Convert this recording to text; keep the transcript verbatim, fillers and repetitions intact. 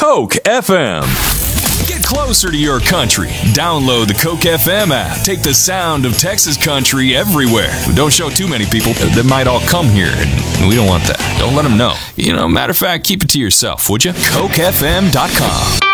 Coke F M. Get closer to your country. Download the Coke F M app. Take the sound of Texas country everywhere. Don't show too many people. They might all come here, and we don't want that. Don't let them know. You know, matter of fact, keep it to yourself, would you? Coke F M dot com.